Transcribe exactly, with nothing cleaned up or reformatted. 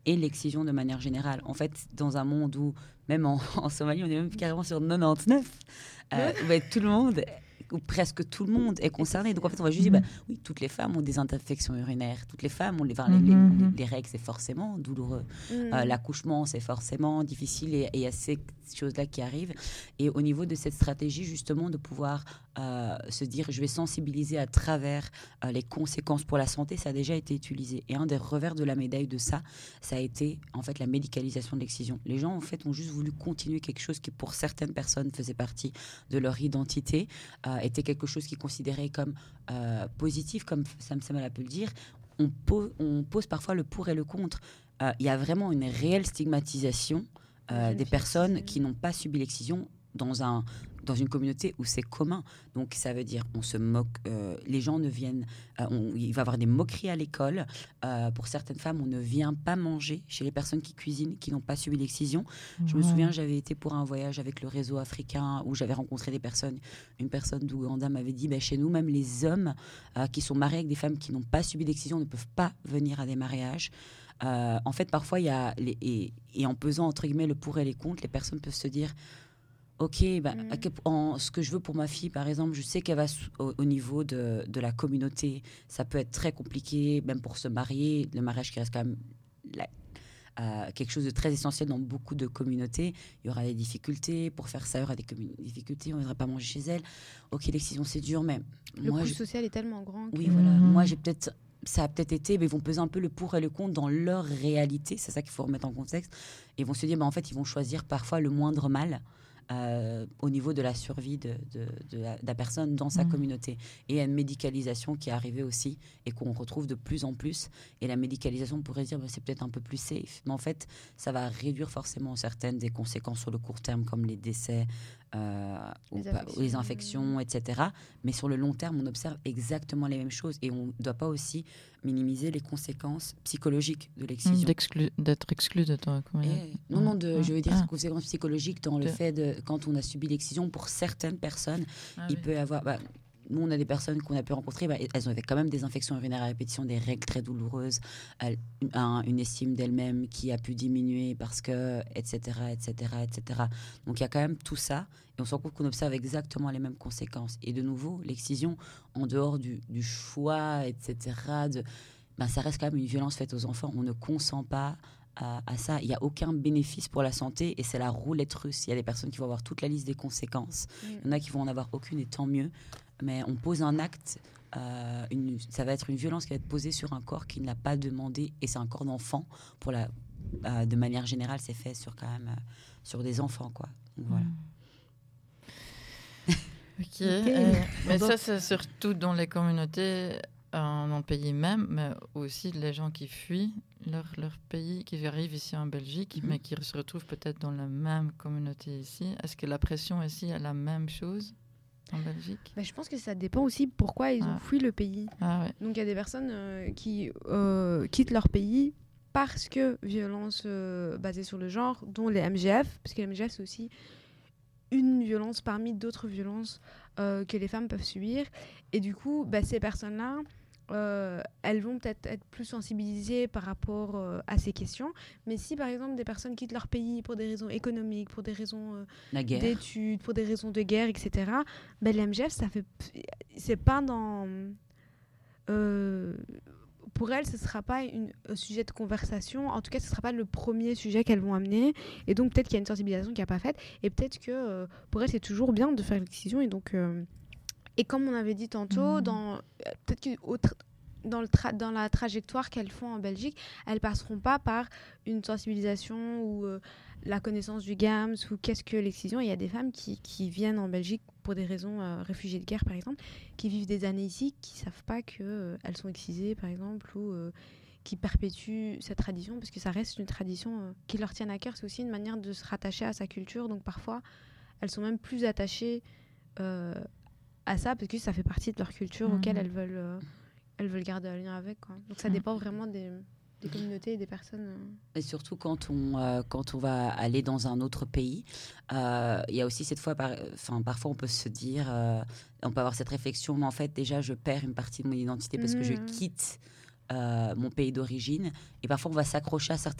et l'excision de manière générale. En fait, dans un monde où, même en, en Somalie, on est même carrément sur quatre-vingt-dix-neuf, euh, ouais, tout le monde, ou presque tout le monde est concerné. Donc en fait, on va juste mm-hmm. dire, bah, oui, toutes les femmes ont des infections urinaires, toutes les femmes ont les, enfin, mm-hmm. les, les, les règles, c'est forcément douloureux. Mm. Euh, l'accouchement, c'est forcément difficile et il y a ces choses-là qui arrivent. Et au niveau de cette stratégie, justement, de pouvoir euh, se dire, je vais sensibiliser à travers euh, les conséquences pour la santé, ça a déjà été utilisé. Et un des revers de la médaille de ça, ça a été en fait la médicalisation de l'excision. Les gens, en fait, ont juste voulu continuer quelque chose qui, pour certaines personnes, faisait partie de leur identité, euh, était quelque chose qui est considéré comme euh, positif, comme Sam Samuel a pu le dire. On, po- on pose parfois le pour et le contre. Il euh, y a vraiment une réelle stigmatisation euh, des personnes qui n'ont pas subi l'excision dans, un, dans une communauté où c'est commun. Donc, ça veut dire on se moque, euh, les gens ne viennent... Euh, on, il va y avoir des moqueries à l'école. Euh, pour certaines femmes, on ne vient pas manger chez les personnes qui cuisinent, qui n'ont pas subi l'excision. Mmh. Je me souviens, j'avais été pour un voyage avec le réseau africain où j'avais rencontré des personnes. Une personne d'Ouganda m'avait dit, bah, chez nous, même les hommes euh, qui sont mariés avec des femmes qui n'ont pas subi l'excision ne peuvent pas venir à des mariages. Euh, en fait, parfois, il y a... Les, et, et en pesant, entre guillemets, le pour et les contre, les personnes peuvent se dire... Ok, bah, mmh. en, ce que je veux pour ma fille, par exemple, je sais qu'elle va au, au niveau de, de la communauté. Ça peut être très compliqué, même pour se marier. Le mariage qui reste quand même la, euh, quelque chose de très essentiel dans beaucoup de communautés. Il y aura des difficultés. Pour faire ça, il y aura des commun- difficultés. On ne viendra pas manger chez elle. Ok, l'excision, c'est dur, mais... Le moi, coût je... social est tellement grand. Que... Oui, voilà. Mmh. Moi, j'ai peut-être... Ça a peut-être été, mais ils vont peser un peu le pour et le contre dans leur réalité. C'est ça qu'il faut remettre en contexte. Et ils vont se dire, bah, en fait, ils vont choisir parfois le moindre mal. Euh, au niveau de la survie de, de, de, la, de la personne dans sa mmh. communauté. Et il y a une médicalisation qui est arrivée aussi et qu'on retrouve de plus en plus. Et la médicalisation, on pourrait dire, bah, c'est peut-être un peu plus safe. Mais en fait, ça va réduire forcément certaines des conséquences sur le court terme, comme les décès, euh, les, ou pas, ou les infections, et cetera. Mais sur le long terme, on observe exactement les mêmes choses. Et on ne doit pas aussi minimiser les conséquences psychologiques de l'excision. D'exclu- d'être exclu de toi. Et, non, non, de, je veux dire ah. conséquences psychologiques dans le de... fait de, quand on a subi l'excision, pour certaines personnes, ah, il oui. peut y avoir... Bah, nous, on a des personnes qu'on a pu rencontrer, bah, elles ont quand même des infections urinaires à répétition, des règles très douloureuses, elles, un, une estime d'elle-même qui a pu diminuer parce que, et cetera, et cetera, et cetera. Donc, il y a quand même tout ça. Et on se rend compte qu'on observe exactement les mêmes conséquences. Et de nouveau, l'excision, en dehors du, du choix, et cetera, de, bah, ça reste quand même une violence faite aux enfants. On ne consent pas à, à ça. Il n'y a aucun bénéfice pour la santé et c'est la roulette russe. Il y a des personnes qui vont avoir toute la liste des conséquences. Mmh. Il y en a qui vont en avoir aucune et tant mieux. Mais on pose un acte, euh, une, ça va être une violence qui va être posée sur un corps qui ne l'a pas demandé et c'est un corps d'enfant. Pour la, euh, de manière générale, c'est fait sur, quand même, euh, sur des enfants, quoi. Donc, voilà. Mmh. Ok, euh, mais ça c'est surtout dans les communautés, euh, dans le pays même, mais aussi les gens qui fuient leur, leur pays, qui arrivent ici en Belgique, mm-hmm. mais qui se retrouvent peut-être dans la même communauté ici. Est-ce que la pression ici est la même chose en Belgique? Bah, je pense que ça dépend aussi pourquoi ils ah. ont fui le pays. Ah, ouais. Donc il y a des personnes euh, qui euh, quittent leur pays parce que violence euh, basée sur le genre, dont les M G F, parce que les M G F c'est aussi une violence parmi d'autres violences euh, que les femmes peuvent subir. Et du coup, bah, ces personnes-là, euh, elles vont peut-être être plus sensibilisées par rapport euh, à ces questions. Mais si, par exemple, des personnes quittent leur pays pour des raisons économiques, pour des raisons euh, d'études, pour des raisons de guerre, et cetera, bah, l'M G F, ça fait... c'est pas dans... Euh, pour elles, ce ne sera pas une, un sujet de conversation. En tout cas, ce ne sera pas le premier sujet qu'elles vont amener. Et donc, peut-être qu'il y a une sensibilisation qui n'a pas faite. Et peut-être que euh, pour elles, c'est toujours bien de faire l'excision. Et donc, euh, et comme on avait dit tantôt, mmh. dans, peut-être que autre, dans, le tra- dans la trajectoire qu'elles font en Belgique, elles ne passeront pas par une sensibilisation ou euh, la connaissance du G A M S ou qu'est-ce que l'excision. Il y a des femmes qui, qui viennent en Belgique pour des raisons euh, réfugiées de guerre, par exemple, qui vivent des années ici, qui ne savent pas qu'elles euh, sont excisées, par exemple, ou euh, qui perpétuent cette tradition, parce que ça reste une tradition euh, qui leur tient à cœur. C'est aussi une manière de se rattacher à sa culture. Donc parfois, elles sont même plus attachées euh, à ça, parce que ça fait partie de leur culture mmh. auquel elles veulent, euh, elles veulent garder un lien avec, quoi. Donc ça dépend vraiment des... des communautés et des personnes. Et surtout quand on, euh, quand on va aller dans un autre pays, il euh, y a aussi cette fois, par, parfois on peut se dire, euh, on peut avoir cette réflexion, mais en fait déjà je perds une partie de mon identité parce mmh. que je quitte euh, mon pays d'origine. Et parfois on va s'accrocher à certains